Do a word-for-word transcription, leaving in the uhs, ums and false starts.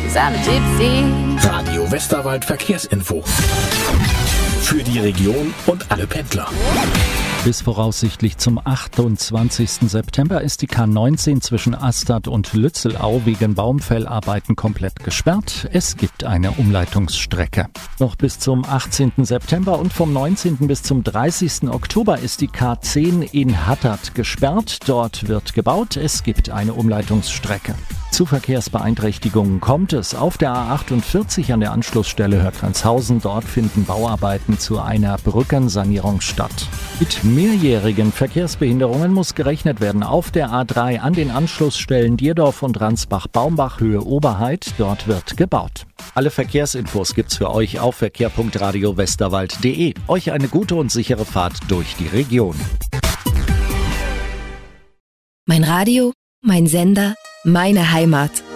'cause I'm a gypsy. Radio Westerwald Verkehrsinfo. Für die Region und alle Pendler. Bis voraussichtlich zum achtundzwanzigsten September ist die K neunzehn zwischen Astad und Lützelau wegen Baumfellarbeiten komplett gesperrt. Es gibt eine Umleitungsstrecke. Noch bis zum achtzehnten September und vom neunzehnten bis zum dreißigsten Oktober ist die K zehn in Hattert gesperrt. Dort wird gebaut. Es gibt eine Umleitungsstrecke. Zu Verkehrsbeeinträchtigungen kommt es auf der A achtundvierzig an der Anschlussstelle Hörgrenzhausen. Dort finden Bauarbeiten zu einer Brückensanierung statt. Mit mehrjährigen Verkehrsbehinderungen muss gerechnet werden auf der A drei an den Anschlussstellen Dierdorf und Ransbach-Baumbach Höhe Oberheit. Dort wird gebaut. Alle Verkehrsinfos gibt's für euch auf verkehr punkt radio westerwald punkt de. Euch eine gute und sichere Fahrt durch die Region. Mein Radio, mein Sender, meine Heimat.